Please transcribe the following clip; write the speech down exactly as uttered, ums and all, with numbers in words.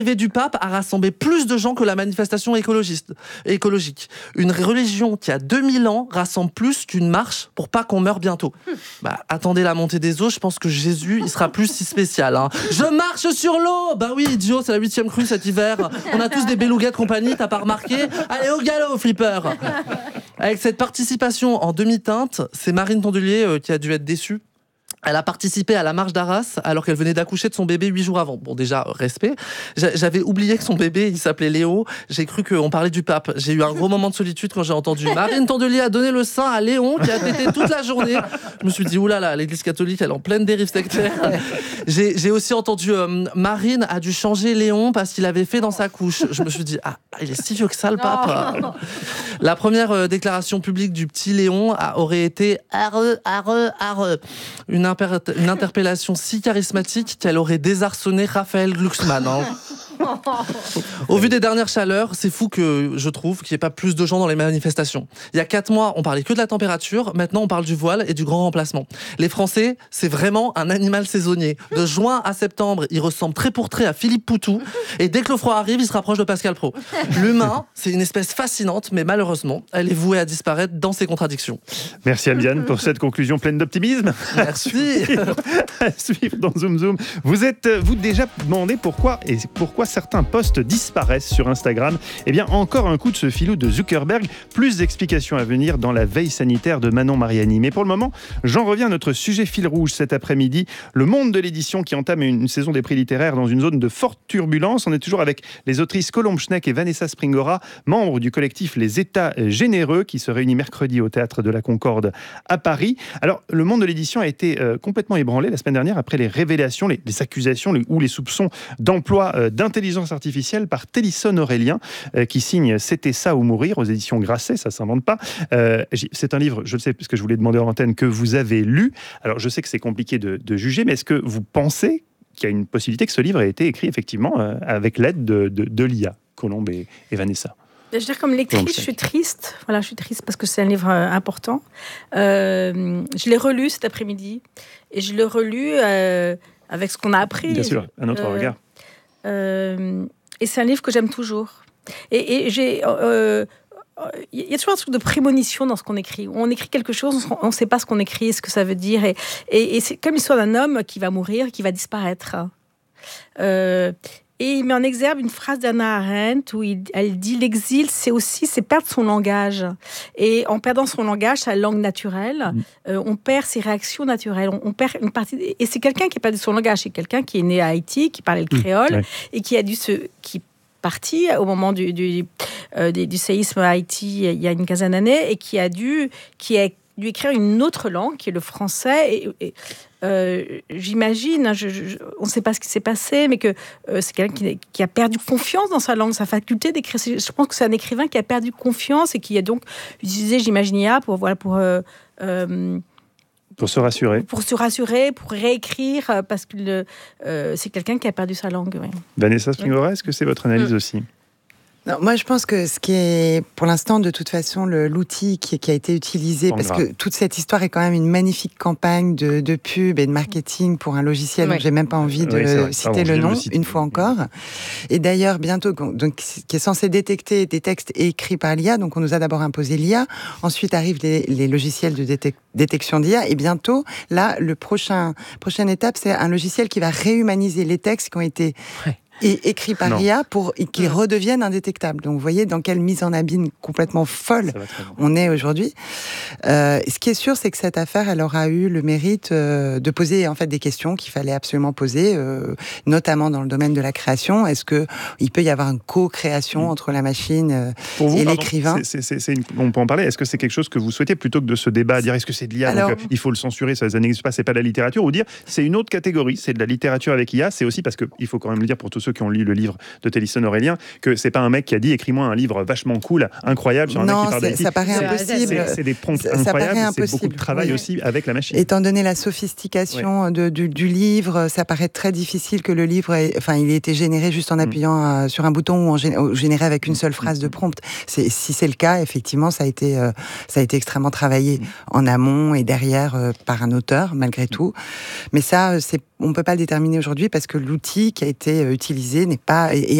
L'arrivée du pape a rassemblé plus de gens que la manifestation écologiste, écologique. Une religion qui a deux mille ans rassemble plus qu'une marche pour pas qu'on meure bientôt. Bah, attendez la montée des eaux, je pense que Jésus, il sera plus si spécial. Hein. Je marche sur l'eau. Bah oui, idiot, c'est la huitième crue cet hiver. On a tous des belugas de compagnie, t'as pas remarqué? Allez, au galop, flipper. Avec cette participation en demi-teinte, c'est Marine Tondelier euh, qui a dû être déçue. Elle a participé à la marche d'Arras alors qu'elle venait d'accoucher de son bébé huit jours avant. Bon, déjà, respect. J'avais oublié que son bébé, il s'appelait Léo. J'ai cru qu'on parlait du pape. J'ai eu un gros moment de solitude quand j'ai entendu Marine Tondelier a donné le sein à Léon qui a tété toute la journée. Je me suis dit, oulala, l'église catholique, elle est en pleine dérive sectaire. J'ai, j'ai aussi entendu euh, Marine a dû changer Léon parce qu'il avait fait dans sa couche. Je me suis dit, ah, il est si vieux que ça, le pape. Oh. La première euh, déclaration publique du petit Léon a, aurait été arre, arre, arre. Une une interpellation si charismatique qu'elle aurait désarçonné Raphaël Glucksmann. Hein. Au vu des dernières chaleurs, c'est fou que je trouve qu'il n'y ait pas plus de gens dans les manifestations. Il y a quatre mois, on parlait que de la température. Maintenant, on parle du voile et du grand remplacement. Les Français, c'est vraiment un animal saisonnier. De juin à septembre, il ressemble trait pour trait à Philippe Poutou. Et dès que le froid arrive, il se rapproche de Pascal Praud. L'humain, c'est une espèce fascinante, mais malheureusement, elle est vouée à disparaître dans ses contradictions. Merci Albiane pour cette conclusion pleine d'optimisme. Merci. À suivre dans Zoom Zoom. Vous êtes vous déjà demandé pourquoi et pourquoi certains posts disparaissent sur Instagram. Eh bien, encore un coup de ce filou de Zuckerberg. Plus d'explications à venir dans la veille sanitaire de Manon Mariani. Mais pour le moment, j'en reviens à notre sujet fil rouge cet après-midi. Le monde de l'édition qui entame une saison des prix littéraires dans une zone de forte turbulence. On est toujours avec les autrices Colombe Schneck et Vanessa Springora, membres du collectif Les États Généreux, qui se réunit mercredi au Théâtre de la Concorde à Paris. Alors, le monde de l'édition a été euh, complètement ébranlé la semaine dernière après les révélations, les, les accusations les, ou les soupçons d'emploi euh, d'intelligence artificielle par Télisson Aurélien, euh, qui signe C'était ça ou mourir aux éditions Grasset, ça s'invente pas. Euh, c'est un livre, je le sais, parce que je vous l'ai demandé en antenne, que vous avez lu. Alors, je sais que c'est compliqué de, de juger, mais est-ce que vous pensez qu'il y a une possibilité que ce livre ait été écrit effectivement euh, avec l'aide de, de, de l'I A, Colombe et, et Vanessa? Je veux dire, comme lectrice, je suis triste. Voilà, je suis triste parce que c'est un livre important. Euh, je l'ai relu cet après-midi et je l'ai relu euh, avec ce qu'on a appris. Bien sûr, un autre euh, regard. Euh, et c'est un livre que j'aime toujours. Et, et j'ai, il euh, y a toujours un truc de prémonition dans ce qu'on écrit. On écrit quelque chose, on ne sait pas ce qu'on écrit, ce que ça veut dire. Et, et, et c'est comme l'histoire d'un homme qui va mourir, qui va disparaître. Euh, Et il met en exergue une phrase d'Hannah Arendt où il, elle dit « L'exil, c'est aussi c'est perdre son langage. Et en perdant son langage, sa langue naturelle, mmh. euh, on perd ses réactions naturelles. On, on perd une partie. Et c'est quelqu'un qui a perdu son langage. C'est quelqu'un qui est né à Haïti, qui parlait le créole, mmh. ouais. et qui a dû se... Qui, parti au moment du, du, euh, du, du séisme à Haïti il y a une quinzaine d'années et qui a dû, qui a dû écrire une autre langue, qui est le français. Et, et, Euh, j'imagine, je, je, on ne sait pas ce qui s'est passé, mais que euh, c'est quelqu'un qui, qui a perdu confiance dans sa langue, sa faculté d'écrire. Je pense que c'est un écrivain qui a perdu confiance et qui a donc utilisé, j'imagine, I A pour voilà pour euh, euh, pour se rassurer, pour se rassurer, pour réécrire, parce que euh, c'est quelqu'un qui a perdu sa langue. Ouais. Vanessa Springora, ouais. Est-ce que c'est votre analyse mmh. aussi? Non, moi, je pense que ce qui est, pour l'instant, de toute façon, le, l'outil qui, qui a été utilisé, Bon, parce grave. que toute cette histoire est quand même une magnifique campagne de, de pub et de marketing pour un logiciel ouais. dont j'ai même pas envie de oui, citer Pardon, le nom, le une fois encore. Et d'ailleurs, bientôt, donc, qui est censé détecter des textes écrits par l'I A, donc on nous a d'abord imposé l'I A, ensuite arrivent les, les logiciels de détec- détection d'I A, et bientôt, là, le prochain, prochaine étape, c'est un logiciel qui va réhumaniser les textes qui ont été... Ouais. et écrit par non. I A pour qu'ils redeviennent indétectables. Donc, vous voyez dans quelle mise en abîme complètement folle on est aujourd'hui. Euh, ce qui est sûr, c'est que cette affaire, elle aura eu le mérite euh, de poser en fait des questions qu'il fallait absolument poser, euh, notamment dans le domaine de la création. Est-ce que il peut y avoir une co-création mmh. entre la machine euh, pour vous, et pardon, l'écrivain c'est, c'est, c'est une, on peut en parler. Est-ce que c'est quelque chose que vous souhaitez plutôt que de ce débat à dire est-ce que c'est de l'I A, alors, donc euh, il faut le censurer, ça n'existe pas, c'est pas de la littérature, ou dire c'est une autre catégorie, c'est de la littérature avec I A. C'est aussi parce que il faut quand même le dire pour tous ceux qui ont lu le livre de Télisson Aurélien, que c'est pas un mec qui a dit écris-moi un livre vachement cool, incroyable sur un non, mec qui parle d'Haïti. Ça paraît c'est, impossible. C'est, c'est des prompts incroyables, c'est beaucoup de travail oui. aussi avec la machine. Étant donné la sophistication oui. de, du, du livre, ça paraît très difficile que le livre, ait, enfin, il ait été généré juste en appuyant mmh. euh, sur un bouton ou en gé- ou généré avec une seule phrase de prompt. C'est, si c'est le cas, effectivement, ça a été, euh, ça a été extrêmement travaillé mmh. en amont et derrière euh, par un auteur, malgré mmh. tout. Mais ça, c'est on ne peut pas le déterminer aujourd'hui parce que l'outil qui a été utilisé utilisé n'est pas... Et,